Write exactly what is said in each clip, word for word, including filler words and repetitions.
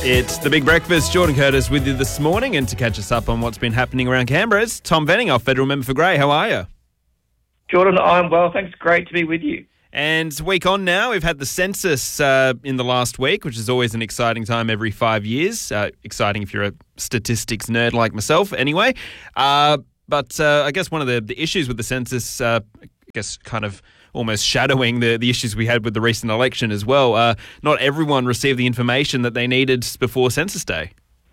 It's The Big Breakfast. Jordan Curtis with you this morning, and to catch us up on what's been happening around Canberra is Tom Venning, our federal member for Grey. How are you? Jordan, I'm well. Thanks. Great to be with you. And week on now, we've had the census uh, in the last week, which is always an exciting time every five years. Uh, exciting if you're a statistics nerd like myself, anyway. Uh, but uh, I guess one of the, the issues with the census, uh, I guess kind of almost shadowing the, the issues we had with the recent election as well. Uh, not everyone received the information that they needed before Census Day.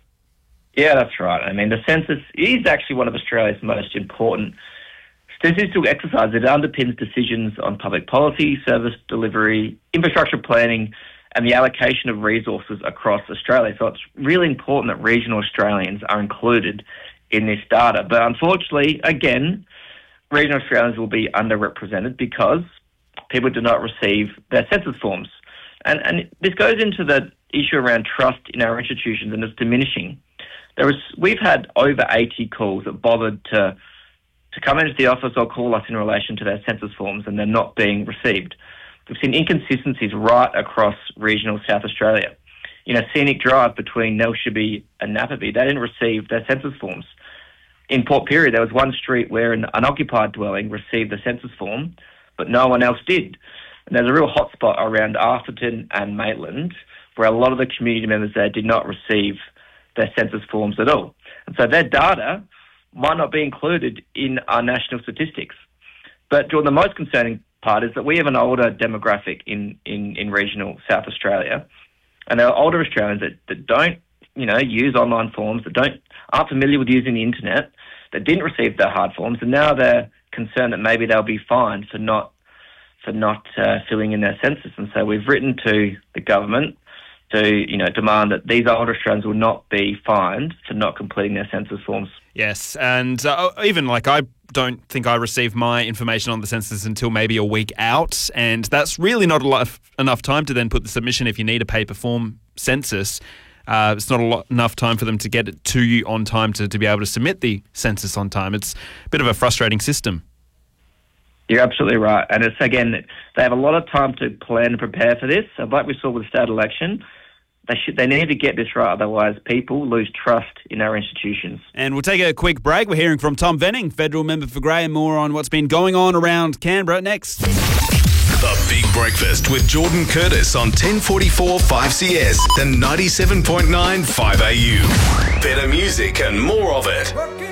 Yeah, that's right. I mean, the census is actually one of Australia's most important statistical exercises. It underpins decisions on public policy, service delivery, infrastructure planning, and the allocation of resources across Australia. So it's really important that regional Australians are included in this data. But unfortunately, again, regional Australians will be underrepresented because people do not receive their census forms. And, and this goes into the issue around trust in our institutions, and it's diminishing. There was, we've had over eighty calls that bothered to to come into the office or call us in relation to their census forms, and they're not being received. We've seen inconsistencies right across regional South Australia. You know, Scenic Drive between Nelshiby and Napperby, they didn't receive their census forms. In Port Pirie, there was one street where an unoccupied dwelling received the census form, but no one else did. And there's a real hotspot around Arthurton and Maitland, where a lot of the community members there did not receive their census forms at all. And so their data might not be included in our national statistics. But, Jordan, the most concerning part is that we have an older demographic in, in, in regional South Australia, and there are older Australians that, that don't, you know, use online forms, that don't aren't familiar with using the internet, that didn't receive their hard forms, and now they're concerned that maybe they'll be fined for not for not uh, filling in their census. And so we've written to the government to, you know, demand that these older Australians will not be fined for not completing their census forms. Yes, and uh, even like I don't think I received my information on the census until maybe a week out, and that's really not a lot of, enough time to then put the submission if you need a paper form census. Uh, it's not a lot, enough time for them to get it to you on time to, to be able to submit the census on time. It's a bit of a frustrating system. You're absolutely right. And it's, again, they have a lot of time to plan and prepare for this. So like we saw with the state election, they should they need to get this right, otherwise people lose trust in our institutions. And we'll take a quick break. We're hearing from Tom Venning, federal member for Grey, and more on what's been going on around Canberra next. The Big Breakfast with Jordan Curtis on ten forty-four five C S and ninety-seven point nine five A U. Better music and more of it.